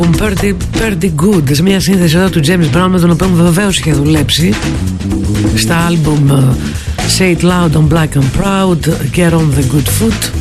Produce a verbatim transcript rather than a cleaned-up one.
Pretty, pretty good, σε μια σύνθεση εδώ του James Brown, με τον οποίο βεβαίως είχε δουλέψει στα άλμπουμ Say It Loud on Black and Proud, Get on the Good Foot.